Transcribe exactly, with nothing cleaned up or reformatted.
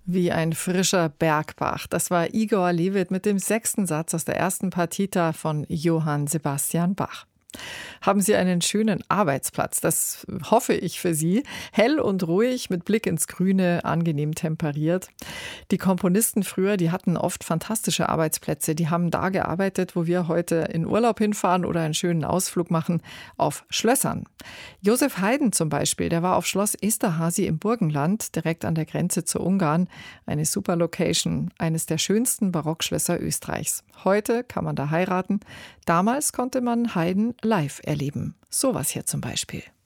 Wie ein frischer Bergbach. Das war Igor Levit mit dem sechsten Satz aus der ersten Partita von Johann Sebastian Bach. Haben Sie einen schönen Arbeitsplatz, das hoffe ich für Sie. Hell und ruhig, mit Blick ins Grüne, angenehm temperiert. Die Komponisten früher, die hatten oft fantastische Arbeitsplätze. Die haben da gearbeitet, wo wir heute in Urlaub hinfahren oder einen schönen Ausflug machen, auf Schlössern. Joseph Haydn zum Beispiel, der war auf Schloss Esterházy im Burgenland, direkt an der Grenze zu Ungarn. Eine super Location, eines der schönsten Barockschlösser Österreichs. Heute kann man da heiraten. Damals konnte man Haydn live erleben. Sowas hier zum Beispiel.